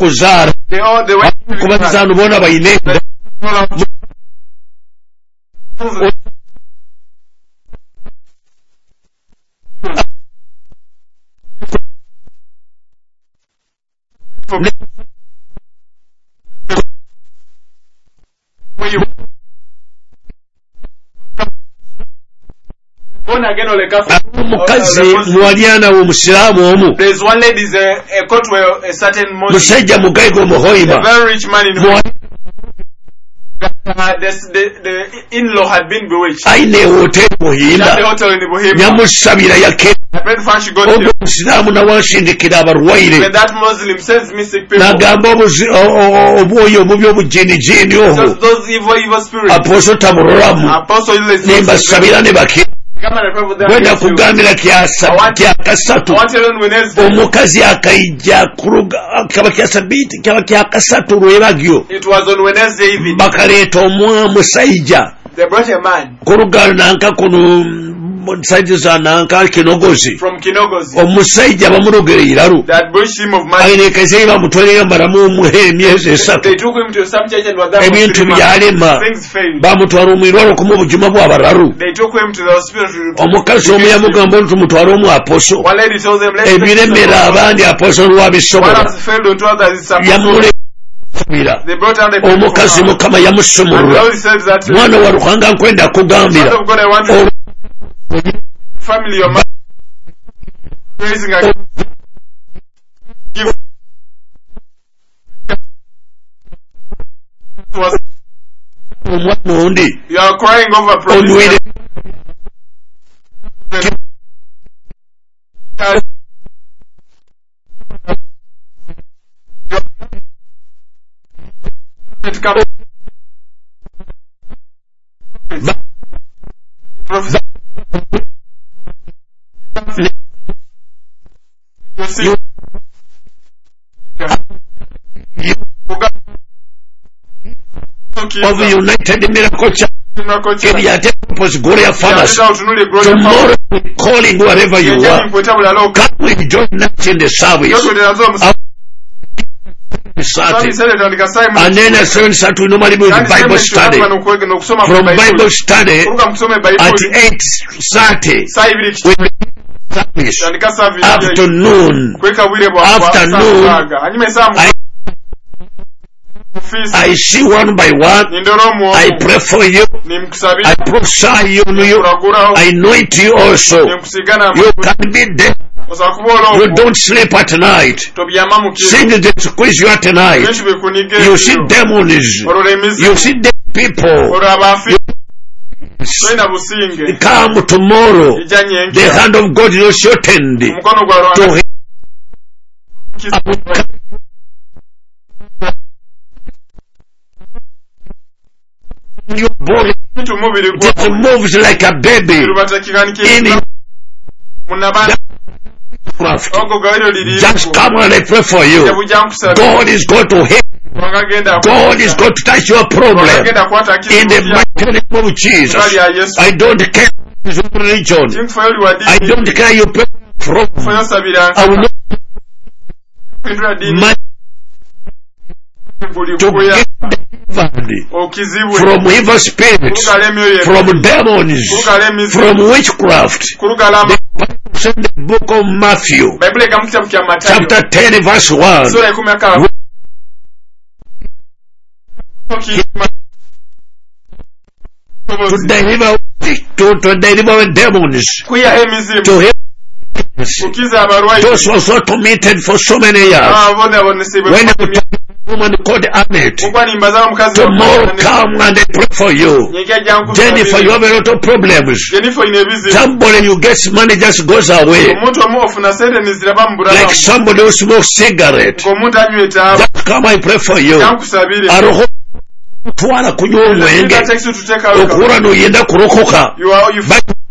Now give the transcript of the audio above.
kuzaala kubazaano boona bayine omukazi muwalyana omusiraamu omu musajja mugaiga omuhoima ayina ewooteri muhimba nyamusabira yake ogwo omusiraamu nawansindikira abalwaire nagamba obwoyo obubi obujinijini obwo aposo tamurolamu nembasabira ne bake gwenda kugambira kyakasatu omukazi akaijja kaba kyasabiti kaba kyakasatu lwebagyo bakaleeta omusajja kurugalo nanka kuno musajja nanka Kinogozi omusajja bamulogera iraru ayine kase bamutwalira mbaramu muhe emyezi esatu ebintu byalema bamutwala omwirwaro kumu obujuma bw'abararu omukazi omu yamugamba nti tumutwala omu aposo ebiremera abandi aposo lwabisobola yamule omukazi mukama yamusumulula mwana wa Ruhanga nkwenda kugambira family your mother raising a give was you are crying over promise of the United Miracle Church area Temples Gloria Farmers. Tomorrow we're calling wherever you are. Come we join us in the service. And then at 7:30 we normally do the Bible study. From Bible study at 8:30 afternoon I see one by one. I pray for you. I prophesy you. I anoint you also. You can be there. You don't sleep at night. Sing the squeeze you at night. You see demons. You see dead people. Come tomorrow. The hand of God is shortened to him. Your body just moves like a baby in just come and I pray for you. God is going to help. God is going to touch your problem in the mighty name of Jesus. I don't care his religion. I don't care you pray from. I will not to get from evil spirits, from demons, from witchcraft. The book of Matthew, chapter 10, verse 1. To deliver demons, to help those also committed for so many years. When woman called Annette, tomorrow come and I pray for you. Jennifer, you have a lot of problems. Somebody you get money just goes away. Like somebody who smokes cigarette. Just come I pray for you. Twala kunywa omwenge okubula noyenda kurokoka